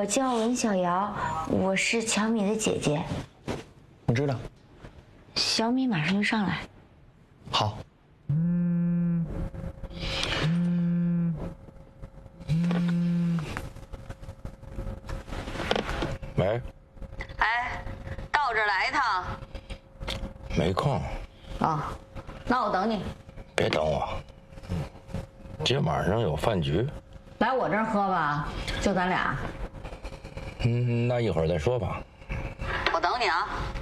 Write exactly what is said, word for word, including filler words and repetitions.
我叫文小瑶，我是乔米的姐姐。 我知道。 小米马上就上来。 好。 喂。 哎，到这儿来一趟。 没空。 哦，那我等你。 别等我，今晚上有饭局。 来我这儿喝吧，就咱俩。 嗯，那一会儿再说吧。 我等你啊。